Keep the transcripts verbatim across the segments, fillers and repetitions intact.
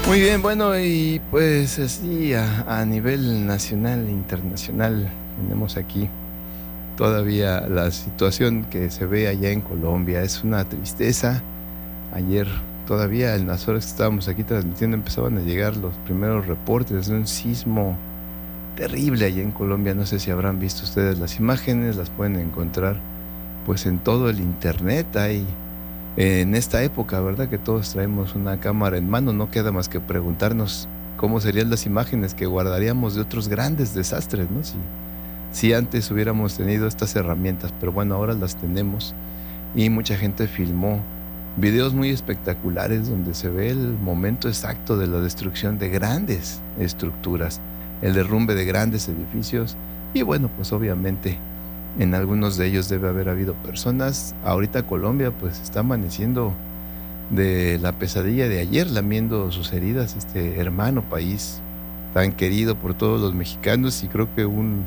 Muy bien, bueno, y pues así a, a nivel nacional e internacional tenemos aquí todavía la situación que se ve allá en Colombia. Es una tristeza. Ayer todavía en las horas que estábamos aquí transmitiendo empezaban a llegar los primeros reportes de un sismo terrible allá en Colombia. No sé si habrán visto ustedes las imágenes, las pueden encontrar pues en todo el internet. Hay en esta época, ¿verdad? Que todos traemos una cámara en mano, no queda más que preguntarnos cómo serían las imágenes que guardaríamos de otros grandes desastres, ¿no? Si, si antes hubiéramos tenido estas herramientas, pero bueno, ahora las tenemos y mucha gente filmó videos muy espectaculares donde se ve el momento exacto de la destrucción de grandes estructuras, el derrumbe de grandes edificios y bueno, pues obviamente en algunos de ellos debe haber habido personas. Ahorita Colombia pues está amaneciendo de la pesadilla de ayer, lamiendo sus heridas, este hermano país tan querido por todos los mexicanos y creo que un,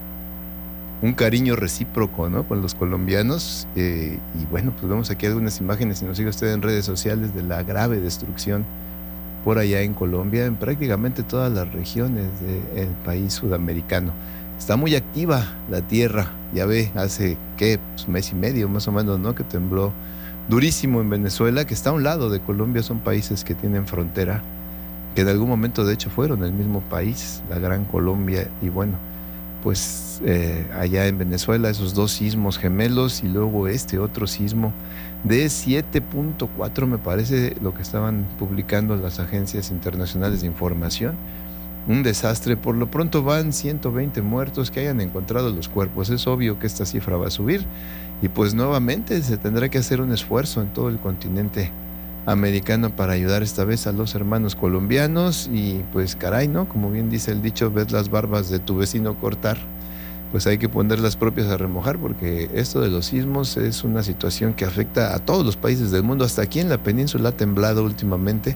un cariño recíproco, ¿no? Con los colombianos. Eh, y bueno, pues vemos aquí algunas imágenes, si nos sigue usted en redes sociales, de la grave destrucción por allá en Colombia, en prácticamente todas las regiones del país sudamericano. Está muy activa la tierra, ya ve, hace, ¿qué? Pues un mes y medio más o menos, ¿no? Que tembló durísimo en Venezuela, que está a un lado de Colombia, son países que tienen frontera, que en algún momento de hecho fueron el mismo país, la Gran Colombia, y bueno, pues eh, allá en Venezuela esos dos sismos gemelos y luego este otro sismo de siete punto cuatro, me parece lo que estaban publicando las agencias internacionales de información. Un desastre. Por lo pronto van ciento veinte muertos, que hayan encontrado los cuerpos. Es obvio que esta cifra va a subir y pues nuevamente se tendrá que hacer un esfuerzo en todo el continente americano para ayudar esta vez a los hermanos colombianos y pues caray, ¿no? Como bien dice el dicho, ves las barbas de tu vecino cortar, pues hay que poner las propias a remojar, porque esto de los sismos es una situación que afecta a todos los países del mundo. Hasta aquí en la península ha temblado últimamente.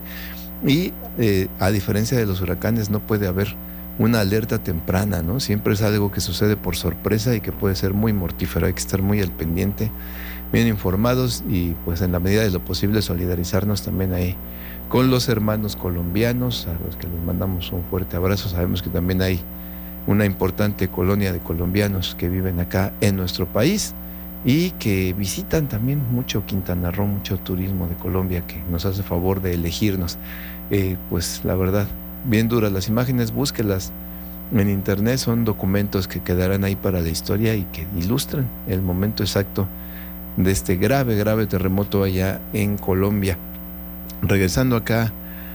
Y eh, a diferencia de los huracanes no puede haber una alerta temprana, ¿no? Siempre es algo que sucede por sorpresa y que puede ser muy mortífero. Hay que estar muy al pendiente, bien informados y pues en la medida de lo posible solidarizarnos también ahí con los hermanos colombianos, a los que les mandamos un fuerte abrazo. Sabemos que también hay una importante colonia de colombianos que viven acá en nuestro país y que visitan también mucho Quintana Roo, mucho turismo de Colombia que nos hace favor de elegirnos. Eh, pues la verdad, bien duras las imágenes, búsquelas en internet, son documentos que quedarán ahí para la historia y que ilustran el momento exacto de este grave, grave terremoto allá en Colombia. Regresando acá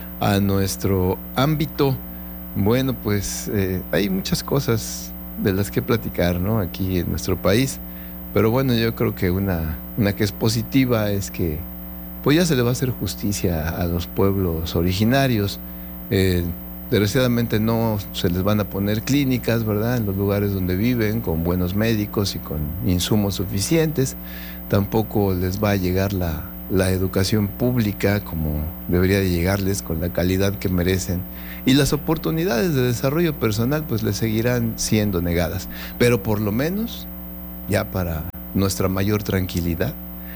a nuestro ámbito, bueno, pues eh, hay muchas cosas de las que platicar, ¿no? Aquí en nuestro país. Pero bueno, yo creo que una, una que es positiva es que pues ya se le va a hacer justicia a los pueblos originarios. Eh, desgraciadamente no se les van a poner clínicas, ¿verdad? En los lugares donde viven, con buenos médicos y con insumos suficientes. Tampoco les va a llegar la, la educación pública como debería de llegarles, con la calidad que merecen. Y las oportunidades de desarrollo personal pues les seguirán siendo negadas. Pero por lo menos, ya para nuestra mayor tranquilidad,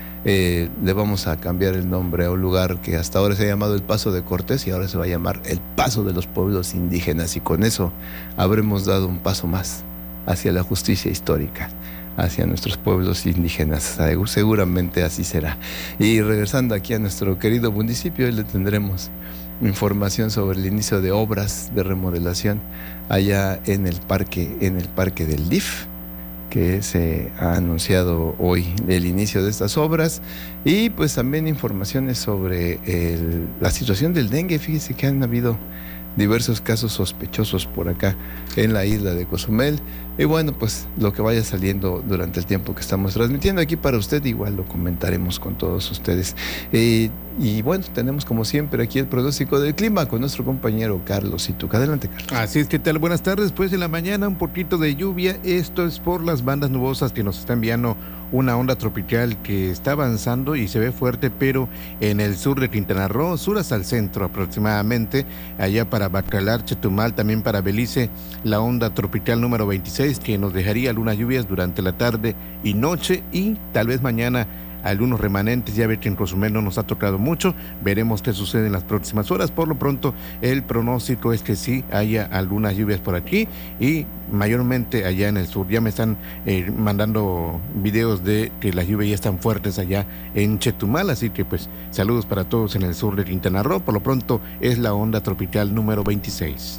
eh, le vamos a cambiar el nombre a un lugar que hasta ahora se ha llamado el Paso de Cortés y ahora se va a llamar el Paso de los Pueblos Indígenas, y con eso habremos dado un paso más hacia la justicia histórica, hacia nuestros pueblos indígenas. Seguramente así será. Y regresando aquí a nuestro querido municipio, hoy le tendremos información sobre el inicio de obras de remodelación allá en el parque, en el parque del D I F, que se ha anunciado hoy el inicio de estas obras, y pues también informaciones sobre el, la situación del dengue. Fíjese que han habido diversos casos sospechosos por acá en la isla de Cozumel, y bueno, pues lo que vaya saliendo durante el tiempo que estamos transmitiendo aquí para usted, igual lo comentaremos con todos ustedes. Eh, y bueno, tenemos como siempre aquí el pronóstico del clima con nuestro compañero Carlos Ituca. Adelante, Carlos. Así es, ¿qué tal? Buenas tardes. Pues en la mañana un poquito de lluvia. Esto es por las bandas nubosas que nos está enviando una onda tropical que está avanzando y se ve fuerte, pero en el sur de Quintana Roo, sur hasta el centro aproximadamente, allá para Bacalar, Chetumal, también para Belice, la onda tropical número veintiséis, que nos dejaría algunas lluvias durante la tarde y noche, y tal vez mañana algunos remanentes, ya ve que en Cozumel no nos ha tocado mucho, veremos qué sucede en las próximas horas. Por lo pronto el pronóstico es que sí haya algunas lluvias por aquí y mayormente allá en el sur. Ya me están eh, mandando videos de que las lluvias ya están fuertes allá en Chetumal, así que pues saludos para todos en el sur de Quintana Roo. Por lo pronto es la onda tropical número veintiséis.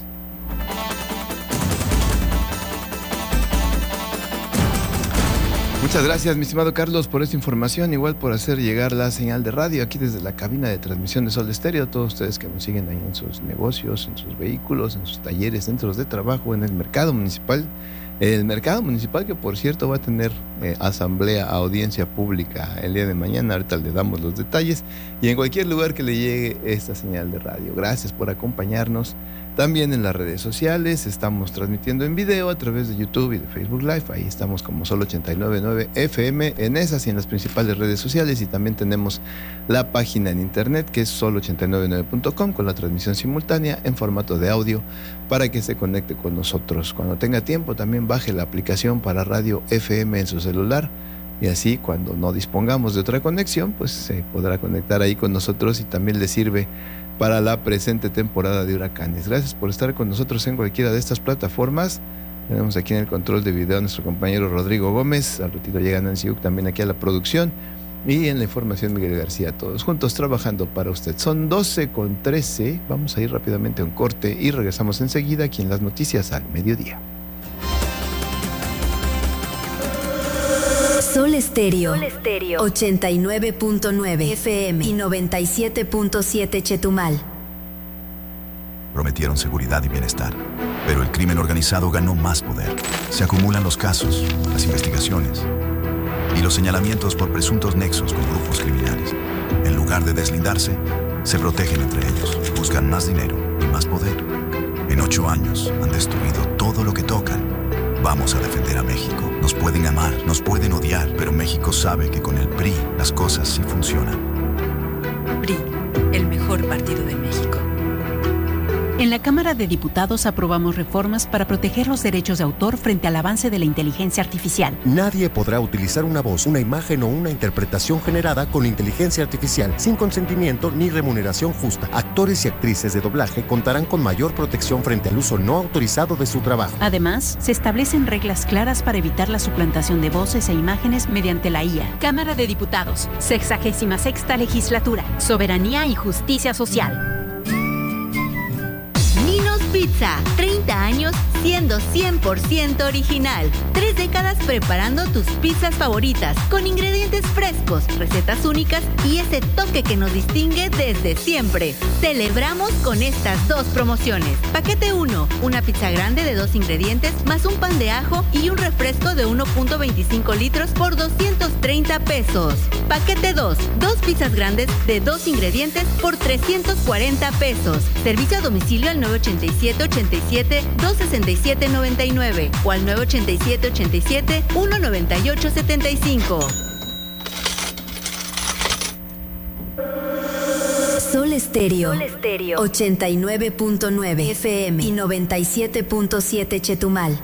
Muchas gracias, mi estimado Carlos, por esta información, igual por hacer llegar la señal de radio aquí desde la cabina de transmisión de Sol Estéreo, a todos ustedes que nos siguen ahí en sus negocios, en sus vehículos, en sus talleres, centros de trabajo, en el mercado municipal. El mercado municipal que, por cierto, va a tener eh, asamblea, audiencia pública el día de mañana, ahorita le damos los detalles, y en cualquier lugar que le llegue esta señal de radio. Gracias por acompañarnos. También en las redes sociales estamos transmitiendo en video a través de YouTube y de Facebook Live. Ahí estamos como Sol ochenta y nueve punto nueve F M en esas y en las principales redes sociales. Y también tenemos la página en internet que es sol ochenta y nueve punto nueve punto com con la transmisión simultánea en formato de audio para que se conecte con nosotros. Cuando tenga tiempo también baje la aplicación para radio F M en su celular. Y así cuando no dispongamos de otra conexión, pues se podrá conectar ahí con nosotros y también le sirve para la presente temporada de huracanes. Gracias por estar con nosotros en cualquiera de estas plataformas. Tenemos aquí en el control de video a nuestro compañero Rodrigo Gómez. Al ratito llega Nancy Uc también aquí a la producción. Y en la información Miguel García, todos juntos trabajando para usted. Son doce con trece. Vamos a ir rápidamente a un corte y regresamos enseguida aquí en las noticias al mediodía. Sol Estéreo, ochenta y nueve punto nueve F M y noventa y siete punto siete Chetumal. Prometieron seguridad y bienestar, pero el crimen organizado ganó más poder. Se acumulan los casos, las investigaciones y los señalamientos por presuntos nexos con grupos criminales. En lugar de deslindarse, se protegen entre ellos, buscan más dinero y más poder. En ocho años han destruido todo lo que tocan. Vamos a defender a México. Nos pueden amar, nos pueden odiar, pero México sabe que con el P R I las cosas sí funcionan. P R I, el mejor partido de México. En la Cámara de Diputados aprobamos reformas para proteger los derechos de autor frente al avance de la inteligencia artificial. Nadie podrá utilizar una voz, una imagen o una interpretación generada con inteligencia artificial sin consentimiento ni remuneración justa. Actores y actrices de doblaje contarán con mayor protección frente al uso no autorizado de su trabajo. Además, se establecen reglas claras para evitar la suplantación de voces e imágenes mediante la I A. Cámara de Diputados, sexagésima sexta legislatura, soberanía y justicia social. Pizza, treinta años siendo cien por ciento original. Tres décadas preparando tus pizzas favoritas con ingredientes frescos, recetas únicas y ese toque que nos distingue desde siempre. Celebramos con estas dos promociones. Paquete uno, una pizza grande de dos ingredientes más un pan de ajo y un refresco de uno punto veinticinco litros por doscientos treinta pesos. Paquete dos, dos pizzas grandes de dos ingredientes por trescientos cuarenta pesos. Servicio a domicilio al nueve ochenta y siete, ochenta y siete, dos sesenta y siete, noventa y nueve o al nueve ochenta y siete, ochenta y siete, uno noventa y ocho, setenta y cinco. Sol Estéreo, ochenta y nueve punto nueve F M y noventa y siete punto siete Chetumal.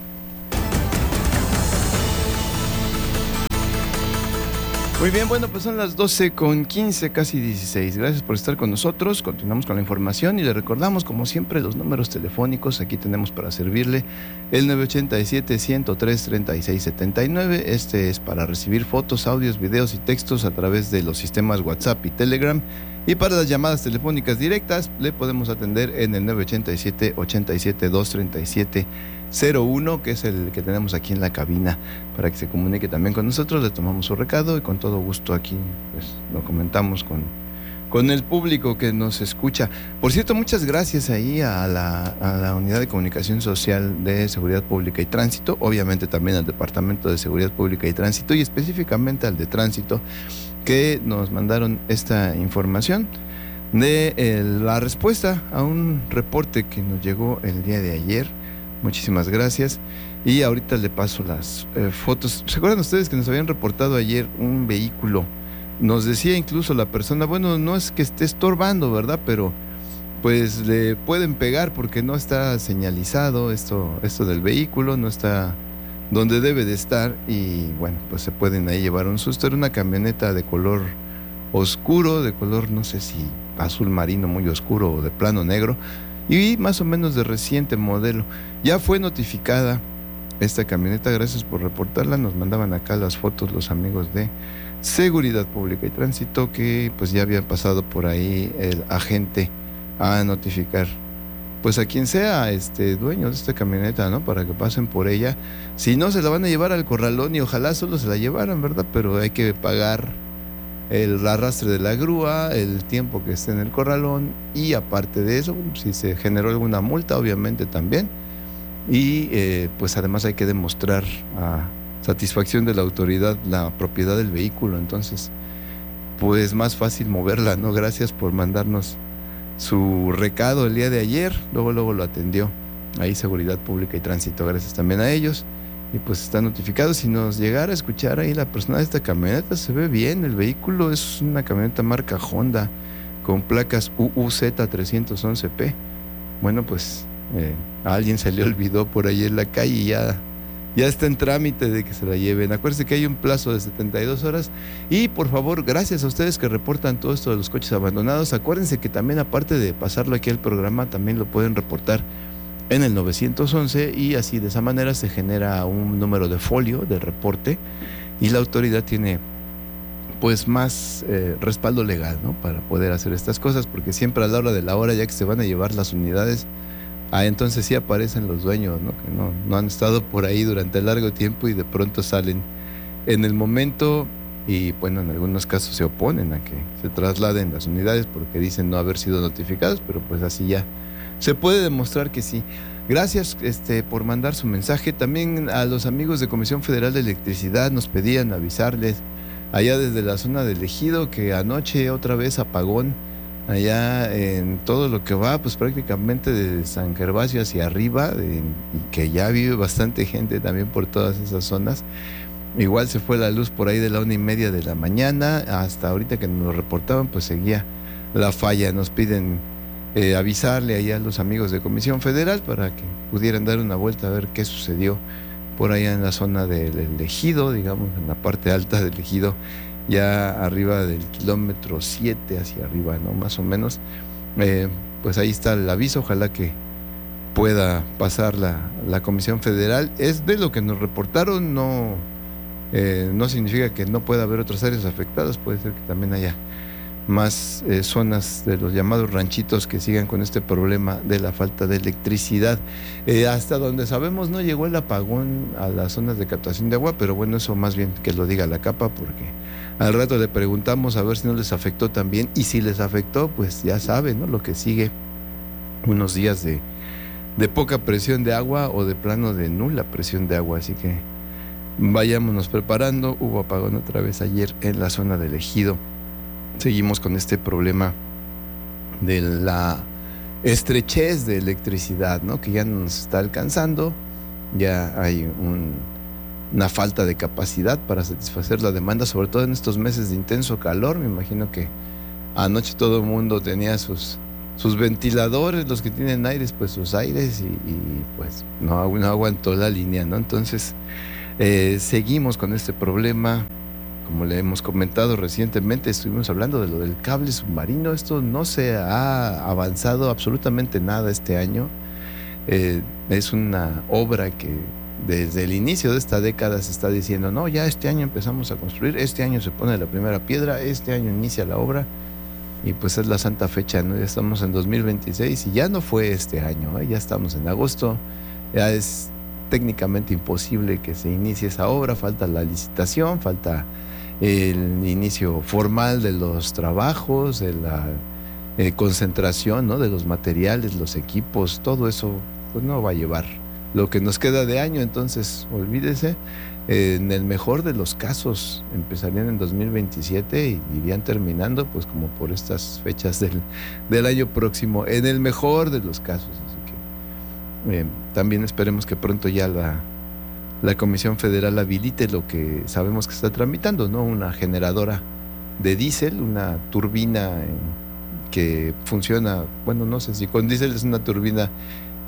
Muy bien, bueno, pues son las doce con quince, casi dieciséis. Gracias por estar con nosotros. Continuamos con la información y le recordamos, como siempre, los números telefónicos. Aquí tenemos para servirle el nueve ochenta y siete, ciento tres, treinta y seis setenta y nueve. Este es para recibir fotos, audios, videos y textos a través de los sistemas WhatsApp y Telegram. Y para las llamadas telefónicas directas, le podemos atender en el nueve ochenta y siete, ochenta y siete, doscientos treinta y siete cero uno, que es el que tenemos aquí en la cabina, para que se comunique también con nosotros. Le tomamos su recado y con todo gusto aquí pues lo comentamos con, con el público que nos escucha. Por cierto, muchas gracias ahí a la, a la Unidad de Comunicación Social de Seguridad Pública y Tránsito, obviamente también al Departamento de Seguridad Pública y Tránsito y específicamente al de Tránsito, que nos mandaron esta información de eh, la respuesta a un reporte que nos llegó el día de ayer. Muchísimas gracias. Y ahorita le paso las eh, fotos. ¿Se acuerdan ustedes que nos habían reportado ayer un vehículo? Nos decía incluso la persona, bueno, no es que esté estorbando, ¿verdad? Pero pues le pueden pegar porque no está señalizado esto, esto del vehículo, no está donde debe de estar y bueno, pues se pueden ahí llevar un susto. Era una camioneta de color oscuro, de color no sé si azul marino muy oscuro o de plano negro y más o menos de reciente modelo. Ya fue notificada esta camioneta, gracias por reportarla. Nos mandaban acá las fotos los amigos de Seguridad Pública y Tránsito que pues ya habían pasado por ahí el agente a notificar pues a quien sea este dueño de esta camioneta, ¿no? Para que pasen por ella. Si no, se la van a llevar al corralón y ojalá solo se la llevaran, ¿verdad? Pero hay que pagar el arrastre de la grúa, el tiempo que esté en el corralón y aparte de eso, si se generó alguna multa, obviamente también. Y eh, pues además hay que demostrar a satisfacción de la autoridad la propiedad del vehículo. Entonces, pues más fácil moverla, ¿no? Gracias por mandarnos su recado el día de ayer, luego luego lo atendió ahí Seguridad Pública y Tránsito, gracias también a ellos y pues están notificados. Si nos llegara a escuchar ahí la persona de esta camioneta, se ve bien, el vehículo es una camioneta marca Honda con placas U U Z trescientos once P. Bueno, pues eh, a alguien se le olvidó por ahí en la calle y ya Ya está en trámite de que se la lleven. Acuérdense que hay un plazo de setenta y dos horas. Y por favor, gracias a ustedes que reportan todo esto de los coches abandonados. Acuérdense que también, aparte de pasarlo aquí al programa, también lo pueden reportar en el nueve once y así de esa manera se genera un número de folio de reporte y la autoridad tiene pues más eh, respaldo legal, ¿no? Para poder hacer estas cosas, porque siempre a la hora de la hora, ya que se van a llevar las unidades, ah, entonces sí aparecen los dueños, ¿no? Que no, no han estado por ahí durante largo tiempo y de pronto salen en el momento y bueno, en algunos casos se oponen a que se trasladen las unidades porque dicen no haber sido notificados, pero pues así ya se puede demostrar que sí. Gracias este, por mandar su mensaje. También a los amigos de Comisión Federal de Electricidad nos pedían avisarles allá desde la zona del Ejido que anoche otra vez apagón allá en todo lo que va, pues prácticamente de San Gervasio hacia arriba, de, y que ya vive bastante gente también por todas esas zonas. Igual se fue la luz por ahí de la una y media de la mañana, hasta ahorita que nos reportaban, pues seguía la falla. Nos piden eh, avisarle allá a los amigos de Comisión Federal para que pudieran dar una vuelta a ver qué sucedió por allá en la zona del Ejido, digamos, en la parte alta del Ejido, ya arriba del kilómetro siete hacia arriba, ¿no? Más o menos. Eh, pues ahí está el aviso, ojalá que pueda pasar la, la Comisión Federal. Es de lo que nos reportaron, no, eh, no significa que no pueda haber otras áreas afectadas, puede ser que también haya más eh, zonas de los llamados ranchitos que sigan con este problema de la falta de electricidad. Eh, hasta donde sabemos no llegó el apagón a las zonas de captación de agua, pero bueno, eso más bien que lo diga la capa, porque al rato le preguntamos a ver si no les afectó también, y si les afectó, pues ya saben, ¿no? Lo que sigue, unos días de, de poca presión de agua o de plano de nula presión de agua, así que vayámonos preparando. Hubo apagón otra vez ayer en la zona del Ejido. Seguimos con este problema de la estrechez de electricidad, ¿no? Que ya nos está alcanzando, ya hay un, una falta de capacidad para satisfacer la demanda, sobre todo en estos meses de intenso calor. Me imagino que anoche todo el mundo tenía sus, sus ventiladores, los que tienen aires, pues sus aires, y, y pues no, no aguantó la línea, ¿no? Entonces eh, seguimos con este problema. Como le hemos comentado recientemente, estuvimos hablando de lo del cable submarino. Esto no se ha avanzado absolutamente nada este año. Eh, es una obra que desde el inicio de esta década se está diciendo, no, ya este año empezamos a construir, este año se pone la primera piedra, este año inicia la obra, y pues es la santa fecha, ¿no? Ya estamos en dos mil veintiséis y ya no fue este año, ¿eh? Ya estamos en agosto, ya es técnicamente imposible que se inicie esa obra, falta la licitación, falta el inicio formal de los trabajos, de la eh, concentración, ¿no? De los materiales, los equipos, todo eso pues no va a llevar lo que nos queda de año. Entonces olvídese, eh, en el mejor de los casos empezarían en dos mil veintisiete y irían terminando pues como por estas fechas del, del año próximo, en el mejor de los casos. Así que eh, también esperemos que pronto ya la la Comisión Federal habilite lo que sabemos que está tramitando, ¿no? Una generadora de diésel, una turbina que funciona, bueno, no sé si con diésel, es una turbina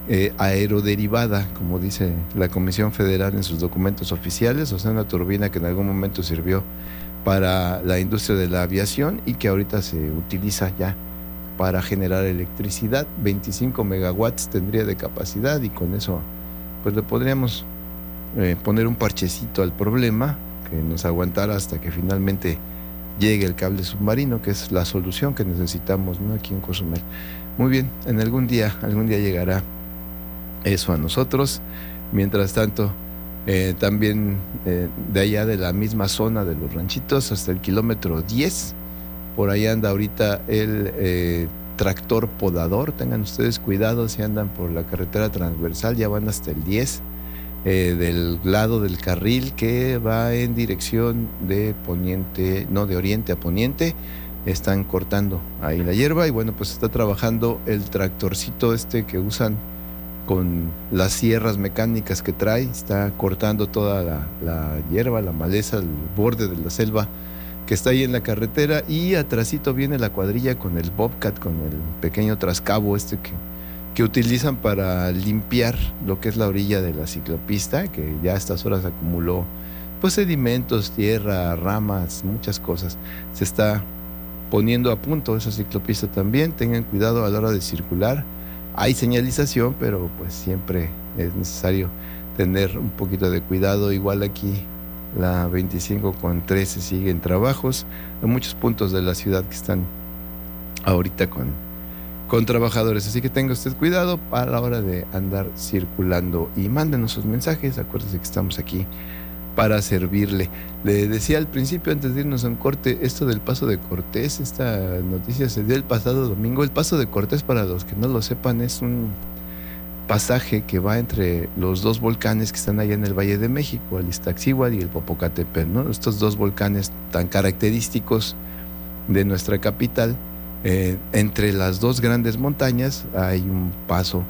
eh, aeroderivada, como dice la Comisión Federal en sus documentos oficiales, o sea, una turbina que en algún momento sirvió para la industria de la aviación y que ahorita se utiliza ya para generar electricidad. veinticinco megawatts tendría de capacidad, y con eso pues le podríamos eh, poner un parchecito al problema, que nos aguantara hasta que finalmente llegue el cable submarino, que es la solución que necesitamos, ¿no?, aquí en Cozumel. Muy bien, en algún día, algún día llegará eso a nosotros. Mientras tanto, eh, también eh, de allá de la misma zona de los ranchitos hasta el kilómetro diez, por ahí anda ahorita el eh, tractor podador. Tengan ustedes cuidado si andan por la carretera transversal, ya van hasta el diez, eh, del lado del carril que va en dirección de poniente, no, de oriente a poniente. Están cortando ahí la hierba, y bueno, pues está trabajando el tractorcito este que usan con las sierras mecánicas que trae. Está cortando toda la, la hierba, la maleza, el borde de la selva que está ahí en la carretera, y atrasito viene la cuadrilla con el Bobcat, con el pequeño trascabo este que, que utilizan para limpiar lo que es la orilla de la ciclopista, que ya a estas horas acumuló pues sedimentos, tierra, ramas, muchas cosas. Se está poniendo a punto esa ciclopista también. Tengan cuidado a la hora de circular. Hay señalización, pero pues siempre es necesario tener un poquito de cuidado. Igual aquí la veinticinco con trece sigue en trabajos. Hay muchos puntos de la ciudad que están ahorita con, con trabajadores, así que tenga usted cuidado a la hora de andar circulando, y mándenos sus mensajes. Acuérdese que estamos aquí para servirle. Le decía al principio, antes de irnos a un corte, esto del Paso de Cortés. Esta noticia se dio el pasado domingo. El Paso de Cortés, para los que no lo sepan, es un pasaje que va entre los dos volcanes que están allá en el Valle de México, el Iztaccíhuatl y el Popocatépetl, ¿no? Estos dos volcanes tan característicos de nuestra capital. Eh, entre las dos grandes montañas hay un paso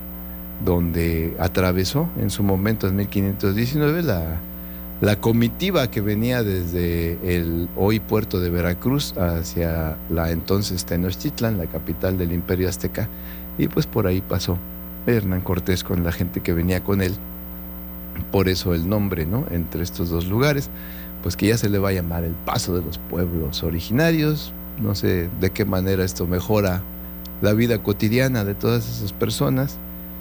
donde atravesó en su momento, en mil quinientos diecinueve, la La comitiva que venía desde el hoy puerto de Veracruz hacia la entonces Tenochtitlan, la capital del Imperio Azteca, y pues por ahí pasó Hernán Cortés con la gente que venía con él. Por eso el nombre, ¿no?, entre estos dos lugares, pues que ya se le va a llamar el Paso de los Pueblos Originarios. No sé de qué manera esto mejora la vida cotidiana de todas esas personas,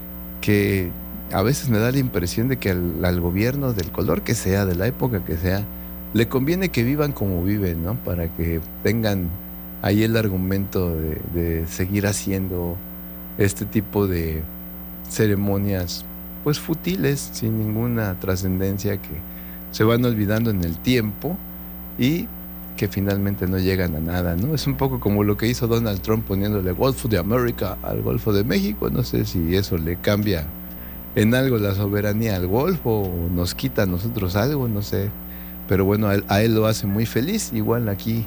que a veces me da la impresión de que al, al gobierno, del color que sea, de la época que sea, le conviene que vivan como viven, ¿no?, para que tengan ahí el argumento de, de seguir haciendo este tipo de ceremonias pues fútiles, sin ninguna trascendencia, que se van olvidando en el tiempo y que finalmente no llegan a nada, ¿no? Es un poco como lo que hizo Donald Trump poniéndole Golfo de América al Golfo de México. No sé si eso le cambia en algo la soberanía al Golfo, o nos quita a nosotros algo, no sé. Pero bueno, a él, a él lo hace muy feliz. Igual aquí,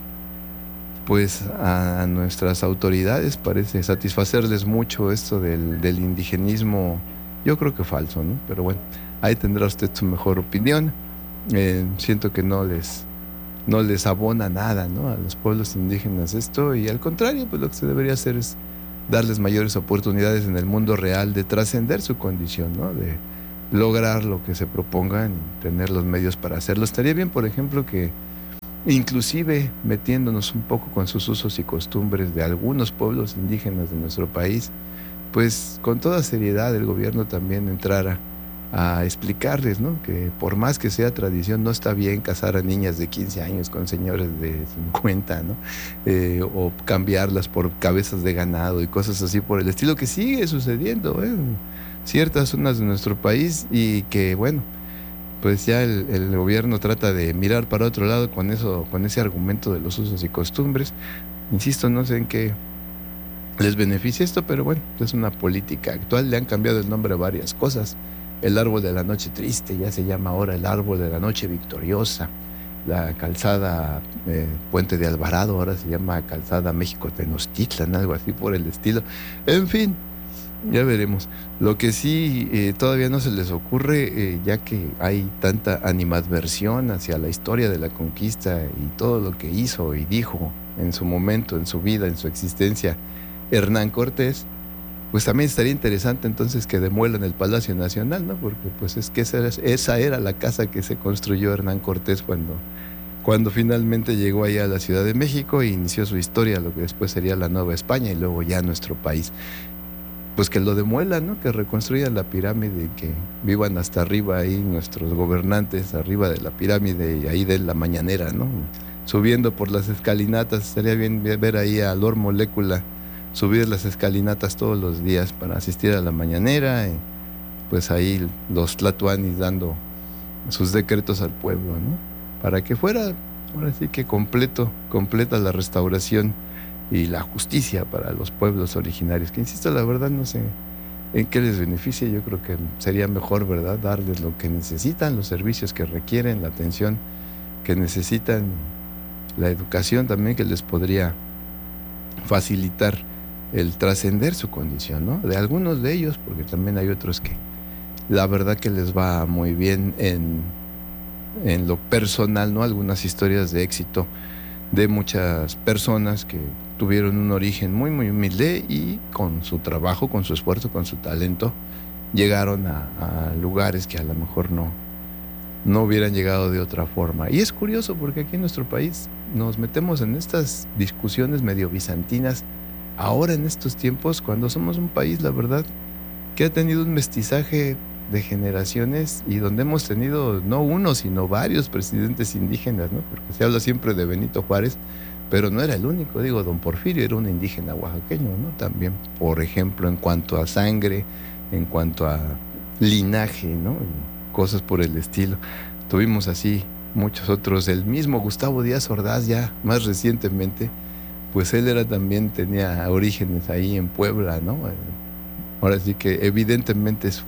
pues a nuestras autoridades parece satisfacerles mucho esto del, del indigenismo. Yo creo que falso, ¿no? Pero bueno, ahí tendrá usted su mejor opinión. Eh, siento que no les, no les abona nada, ¿no?, a los pueblos indígenas esto, y al contrario, pues lo que se debería hacer es darles mayores oportunidades en el mundo real de trascender su condición, ¿no?, de lograr lo que se propongan y tener los medios para hacerlo. Estaría bien, por ejemplo, que inclusive metiéndonos un poco con sus usos y costumbres de algunos pueblos indígenas de nuestro país, pues con toda seriedad el gobierno también entrara a explicarles, ¿no?, que por más que sea tradición, no está bien casar a niñas de quince años con señores de cincuenta, ¿no? Eh, o cambiarlas por cabezas de ganado y cosas así por el estilo, que sigue sucediendo, ¿eh?, en ciertas zonas de nuestro país, y que bueno, pues ya el, el gobierno trata de mirar para otro lado con eso, con ese argumento de los usos y costumbres. Insisto, no sé en qué les beneficia esto, pero bueno, es una política actual. Le han cambiado el nombre a varias cosas. El árbol de la noche triste ya se llama ahora el árbol de la noche victoriosa. La calzada eh, Puente de Alvarado ahora se llama calzada México Tenochtitlan, algo así por el estilo. En fin, ya veremos. Lo que sí eh, todavía no se les ocurre, eh, ya que hay tanta animadversión hacia la historia de la conquista y todo lo que hizo y dijo en su momento, en su vida, en su existencia, Hernán Cortés, pues también estaría interesante entonces que demuelan el Palacio Nacional, ¿no? Porque pues es que esa era, esa era la casa que se construyó Hernán Cortés cuando, cuando finalmente llegó allá a la Ciudad de México e inició su historia, lo que después sería la Nueva España y luego ya nuestro país. Pues que lo demuelan, ¿no? Que reconstruyan la pirámide y que vivan hasta arriba ahí nuestros gobernantes, arriba de la pirámide y ahí de la mañanera, ¿no? Subiendo por las escalinatas, estaría bien ver ahí a Lord Molécula subir las escalinatas todos los días para asistir a la mañanera, y pues ahí los tlatoanis dando sus decretos al pueblo, ¿no? Para que fuera, ahora sí que completo, completa la restauración y la justicia para los pueblos originarios, que insisto, la verdad no sé en qué les beneficia. Yo creo que sería mejor, ¿verdad?, darles lo que necesitan, los servicios que requieren, la atención que necesitan, la educación también que les podría facilitar el trascender su condición, ¿no? De algunos de ellos, porque también hay otros que la verdad que les va muy bien en, en lo personal, ¿no? Algunas historias de éxito de muchas personas que tuvieron un origen muy, muy humilde y con su trabajo, con su esfuerzo, con su talento, llegaron a, a lugares que a lo mejor no, no hubieran llegado de otra forma. Y es curioso porque aquí en nuestro país nos metemos en estas discusiones medio bizantinas ahora en estos tiempos, cuando somos un país, la verdad, que ha tenido un mestizaje de generaciones y donde hemos tenido no uno, sino varios presidentes indígenas, ¿no? Porque se habla siempre de Benito Juárez, pero no era el único. Digo, don Porfirio era un indígena oaxaqueño, ¿no? También, por ejemplo, en cuanto a sangre, en cuanto a linaje, ¿no? Y cosas por el estilo. Tuvimos así muchos otros. El mismo Gustavo Díaz Ordaz, ya más recientemente, pues él era también, tenía orígenes ahí en Puebla, ¿no? Ahora sí que evidentemente su,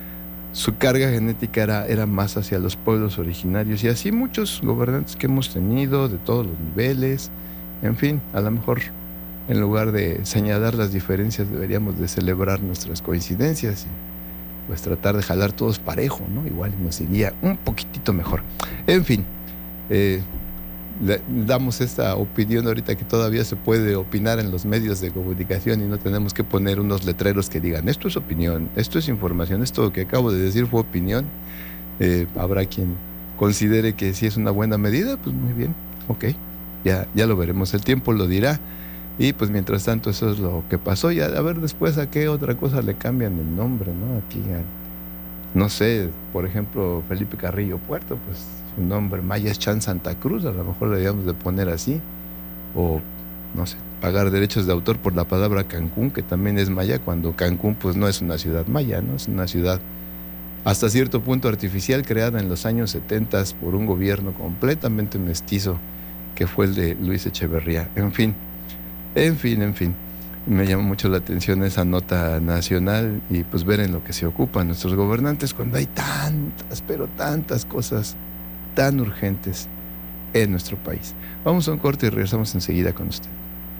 su carga genética era, era más hacia los pueblos originarios, y así muchos gobernantes que hemos tenido de todos los niveles. En fin, a lo mejor en lugar de señalar las diferencias deberíamos de celebrar nuestras coincidencias y pues tratar de jalar todos parejo, ¿no? Igual nos iría un poquitito mejor. En fin, eh, le damos esta opinión ahorita que todavía se puede opinar en los medios de comunicación y no tenemos que poner unos letreros que digan esto es opinión, esto es información, esto que acabo de decir fue opinión. Eh, habrá quien considere que si es una buena medida, pues muy bien, ok, ya, ya lo veremos, el tiempo lo dirá. Y pues mientras tanto eso es lo que pasó. Y a, a ver después a qué otra cosa le cambian el nombre, ¿no? Aquí, a, no sé, por ejemplo, Felipe Carrillo Puerto, pues su nombre maya es Chan Santa Cruz, a lo mejor le debíamos de poner así. O, no sé, pagar derechos de autor por la palabra Cancún, que también es maya, cuando Cancún pues no es una ciudad maya, ¿no? Es una ciudad hasta cierto punto artificial, creada en los años setenta por un gobierno completamente mestizo, que fue el de Luis Echeverría. En fin. En fin, en fin, me llama mucho la atención esa nota nacional y pues ver en lo que se ocupan nuestros gobernantes cuando hay tantas, pero tantas cosas tan urgentes en nuestro país. Vamos a un corte y regresamos enseguida con usted.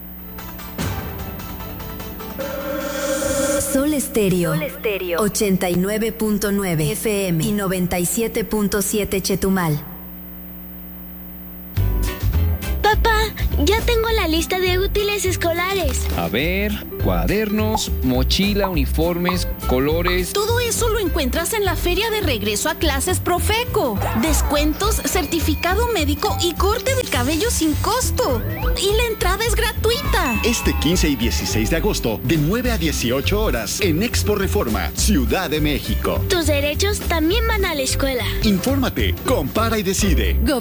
Sol Estéreo, Sol Estéreo, ochenta y nueve punto nueve F M y noventa y siete punto siete Chetumal. Papá, ya tengo la lista de útiles escolares. A ver, cuadernos, mochila, uniformes, colores. Todo eso lo encuentras en la feria de regreso a clases Profeco. Descuentos, certificado médico y corte de cabello sin costo. Y la entrada es gratuita. Este quince y dieciséis de agosto, de nueve a dieciocho horas, en Expo Reforma, Ciudad de México. Tus derechos también van a la escuela. Infórmate, compara y decide.